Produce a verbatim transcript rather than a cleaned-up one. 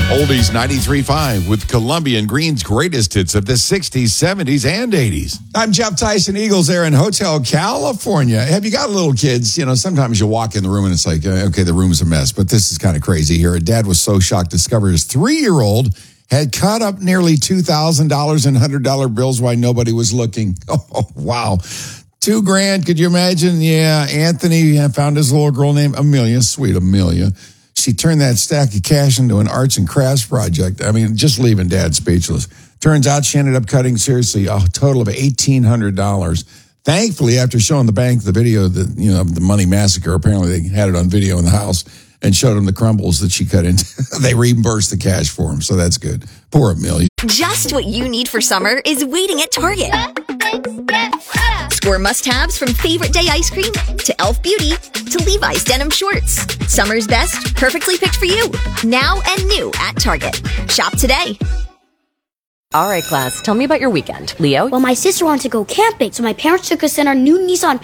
Oldies ninety-three point five with Colombian Green's greatest hits of the sixties, seventies, and eighties. I'm Jeff Tyson, Eagles there in Hotel California. Have you got little kids? You know, sometimes you walk in the room and it's like, okay, the room's a mess, but this is kind of crazy here. A dad was so shocked to discover his three-year-old had cut up nearly two thousand dollars in one hundred dollar bills while nobody was looking. Oh, wow. Two grand, could you imagine? Yeah, Anthony found his little girl named Amelia, sweet Amelia. She turned that stack of cash into an arts and crafts project. I mean, just leaving Dad speechless. Turns out she ended up cutting, seriously, a total of eighteen hundred dollars. Thankfully, after showing the bank the video, the, you know, the money massacre, apparently they had it on video in the house and showed them the crumbles that she cut into. They reimbursed the cash for him, so that's good. Poor Amelia. Just what you need for summer is waiting at Target. Score must-haves from Favorite Day ice cream to Elf Beauty to Levi's denim shorts. Summer's best, perfectly picked for you. Now and new at Target. Shop today. All right, class, tell me about your weekend. Leo? Well, my sister wanted to go camping, so my parents took us in our new Nissan